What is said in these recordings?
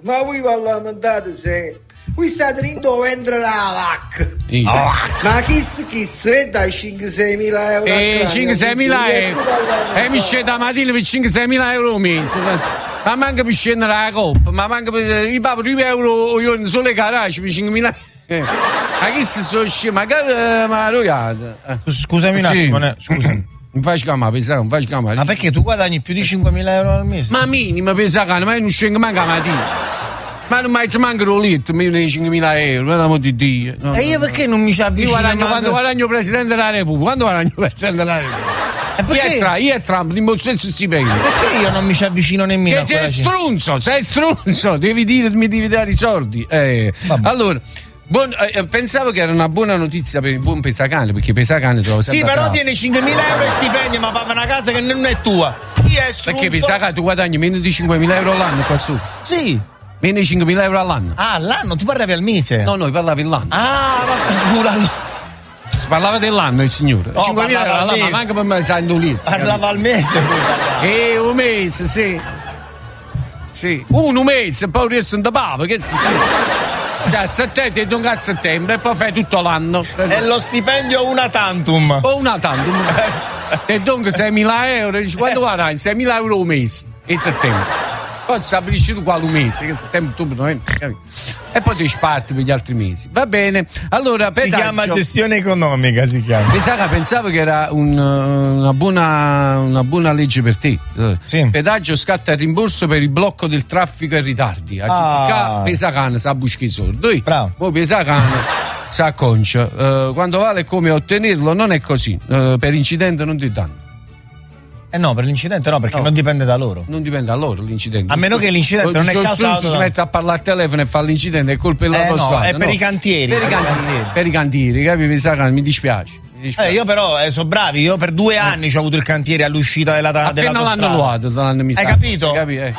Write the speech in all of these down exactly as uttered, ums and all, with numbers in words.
Ma voi parlamentate se voi state dentro ventre la vacca. Oh, ma chi chi e dai cinque sei mila euro? Eh, cinque sei mila euro. E mi scende la mattina per cinque sei mila euro al mese. Ma manca per scendere la coppa, ma manca per i papi due euro io solo le garage per cinque mila euro. Ma chi si sono scemi? Ma che ma roiate? Scusami un attimo, ne, scusami. Non fai scamare, pensa, non fai scamare. Ma perché tu guadagni più di cinquemila euro al mese? Ma minimo, pensa che ma non scendo manca la mattina. Ma non mai manca un litro, mi viene cinquemila euro, per l'amor di Dio. No, e io no, perché non mi ci avvicino? Io guadagno quando guadagno Presidente della Repubblica, quando guadagno Presidente della Repubblica? E perché? Io e, io e Trump, di molto stesso stipendio. Perché io non mi ci avvicino nemmeno? Che sei strunzo, sei strunzo, devi dire, mi devi dare i soldi. Eh. Allora... Buon, eh, pensavo che era una buona notizia per il buon Pesacane, perché Pesacane trova sempre. Sì, però bravo. tieni cinquemila euro di stipendio, ma paga una casa che non è tua. Io è strunzo. Perché Pesacane tu guadagni meno di cinquemila euro all'anno qua su? Sì. Meno di cinquemila euro all'anno. Ah, all'anno? Tu parlavi al mese? No, no, parlavi all'anno. Ah, ma si parlava dell'anno il signore. Oh, cinquemila euro all'anno, ma manca per me stando lì. Parlava al mese. Eh, un mese, sì. Sì, un mese, poi riesco in pavo, che si sì. Già, a settembre, dunque a settembre, e poi fai tutto l'anno. E lo stipendio una tantum. O una tantum. E dunque seimila euro, dici, quanto guadagni? seimila euro un mese, in settembre. Poi stabilisci tu quale un mese, che settembre, ottobre, novembre, e poi ti sparti per gli altri mesi. Va bene, allora si pedaggio. chiama gestione economica, si chiama. Pensavo, pensavo che era un, una, buona, una buona legge per te. Sì. Pedaggio scatta il rimborso per il blocco del traffico e ritardi. Ah. Pesacane sa buschi i soldi. Bravo. Poi Pesacane sa concia. Uh, quando vale come ottenerlo non è così. Uh, per incidente non ti danno. Eh no, per l'incidente no, perché no. non dipende da loro. Non dipende da loro l'incidente. A meno che l'incidente non è causato da... si mette a parlare al telefono e fa l'incidente, è colpa dell'autostrada. Eh no, è per no. i cantieri. Per, per i cantieri, cantieri. Per i cantieri, capi? Mi dispiace. Mi dispiace. Eh, io però eh, sono bravi, io per due anni ho avuto il cantiere all'uscita della Appena dell'autostrada. l'hanno nuovato, l'hanno mi Hai sa. capito? Capi? Eh.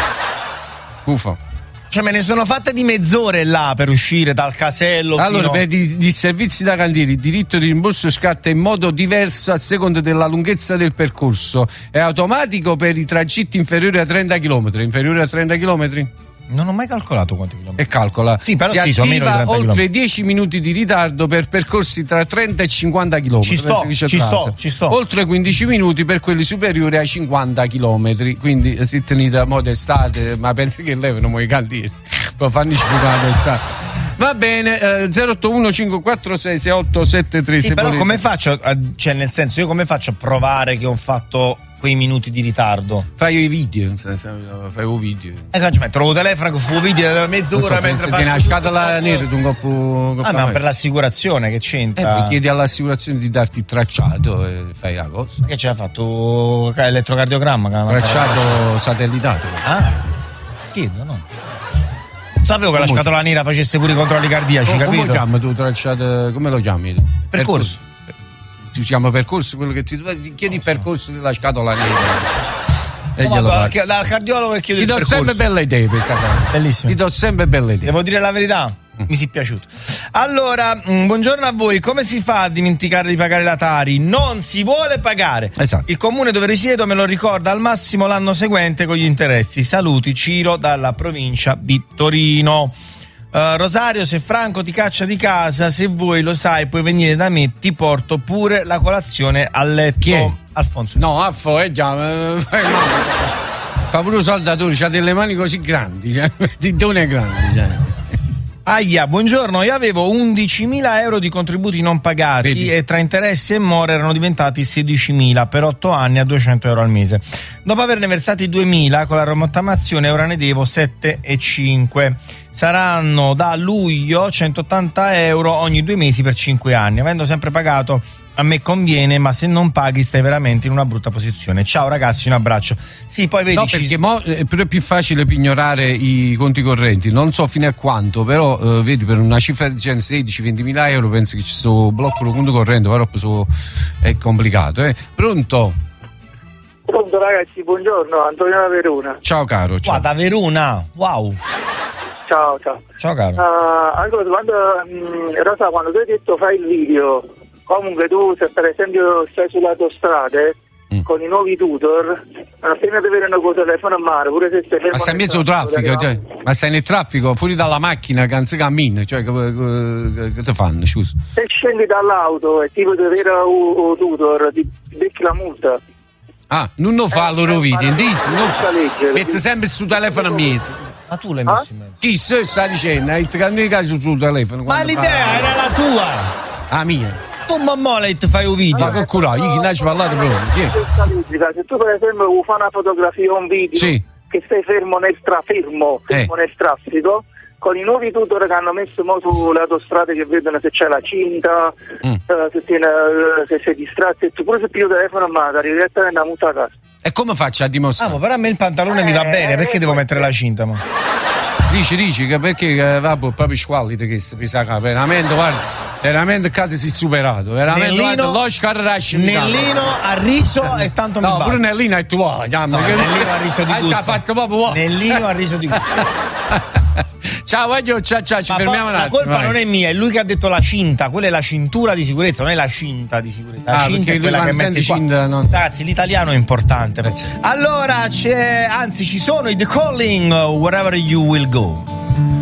Uffa. Cioè me ne sono fatte di mezz'ore là per uscire dal casello. Allora, fino... per i, i servizi da cantieri, il diritto di rimborso scatta in modo diverso a seconda della lunghezza del percorso. È automatico per i tragitti inferiori a trenta chilometri. Inferiori a trenta chilometri? Non ho mai calcolato quanti chilometri. E calcola. Sì, però si sì, sono meno di trenta oltre chilometri. dieci minuti di ritardo per percorsi tra trenta e cinquanta chilometri. Ci sto, ci sto, ci sto. Oltre quindici minuti per quelli superiori ai cinquanta chilometri. Quindi si tenete a modo estate, ma pensi che levano mo i cantieri. Poi fanno sfugare estate. Va bene, eh, zero otto uno cinque quattro sei sei otto sette tre. Sì, però volete. Come faccio, a, cioè nel senso, io come faccio a provare che ho fatto quei minuti di ritardo? Fai i video, fai i video. E eh, cioè, trovo il telefono che fu video da mezz'ora so, mentre faccio. Tieni la scatola nera di un coppo. Ah, ma per l'assicurazione che c'entra? Eh, chiedi all'assicurazione di darti il tracciato e fai la cosa. Ma che ci ha fatto? Elettrocardiogramma? Tracciato satellitare. Ah? Chiedo, no? Sapevo che come la scatola nera facesse pure i controlli cardiaci, come, capito? Come lo chiami tu, tracciato? Come lo chiami? Percorso. Si chiama percorso, quello che ti chiedi il so. Percorso della scatola nera. E no, dal, dal cardiologo che chiedo ti il percorso. Ti do sempre belle idee, questa cosa. Bellissimo. Ti do sempre belle idee. Devo dire la verità? Mm. Mi si è piaciuto. Allora, mh, buongiorno a voi. Come si fa a dimenticare di pagare la Tari? Non si vuole pagare. Esatto. Il comune dove risiedo me lo ricorda al massimo l'anno seguente con gli interessi. Saluti, Ciro dalla provincia di Torino. Uh, Rosario, se Franco ti caccia di casa, se vuoi lo sai, puoi venire da me, ti porto pure la colazione a letto. Chi è? Alfonso. No, Affo, è già. Fa pure soldatore, c'ha delle mani così grandi, cioè, dittone grandi, cioè. Aia, buongiorno, io avevo undicimila euro di contributi non pagati. Vedi. E tra interessi e more erano diventati sedicimila per otto anni a duecento euro al mese. Dopo averne versati duemila con la rottamazione ora ne devo sette e cinque. Saranno da luglio centottanta euro ogni due mesi per cinque anni. Avendo sempre pagato a me conviene, ma se non paghi stai veramente in una brutta posizione. Ciao ragazzi, un abbraccio. Sì, poi vedi. No, ci... perché mo è più facile per ignorare i conti correnti. Non so fino a quanto, però eh, vedi, per una cifra di genere sedici ventimila euro penso che ci sto blocco del conto corrente, però so, è complicato. Eh. Pronto? Pronto ragazzi, buongiorno, Antonio da Verona. Ciao caro. Ciao. Wow, da Verona, wow. Ciao, ciao. Ciao caro. Uh, allora, quando, mh, Rosa, quando tu hai detto fai il video, comunque tu se per esempio stai sulle autostrade, mm. con i nuovi tutor, appena ti vedono con il telefono a mare, pure se stai fermo. Ma stai in mezzo al traffico, cioè, ma stai nel traffico, fuori dalla macchina che non si cammina, cioè che, che, che ti fanno, scusa? Se scendi dall'auto e tipo ti vero un tutor, ti becchi la multa. Ah, non lo fa eh, loro video, dici? mette sempre sul telefono a mezzo. Ma tu l'hai messo ah? in mezzo? Chi se sta dicendo? Hai cambiato sul telefono. Ma l'idea fa... era la tua! Ah, mia. Tu mammola ti fai un video. Ma che culo, io non ci parlate proprio. Se tu per esempio fai una fotografia o un video sì. che stai fermo nel trafermo, fermo eh. nel traffico, con i nuovi tutor che hanno messo mo sulle autostrade che vedono se c'è la cinta, mm. uh, se, tiene, uh, se sei distratto, e tu pure se più telefono a mano, arrivi direttamente a multa a casa. E come faccio a dimostrare? Ah, ma però a me il pantalone eh, mi va bene, perché eh, devo mettere la cinta? Ma? Dici, dici, che perché eh, vabbè, proprio squallito che si sa che veramente, guarda, veramente cade si superato, veramente, Nellino, guarda, l'Oscar Rush. Nellino a riso e tanto mi no, basta. No, pure Nellino è tuo, chiama. No, Nellino a riso di gusto. fatto proprio Nellino a riso di gusto. Ciao, voglio, ciao, ciao, ci ma fermiamo un attimo. La colpa vai. Non è mia, è lui che ha detto la cinta, quella è la cintura di sicurezza, non è la cinta di sicurezza. La ah, cinta è quella che mette cinta, non... Ragazzi, l'italiano è importante. Allora c'è, anzi ci sono i The Calling, Wherever You Will Go.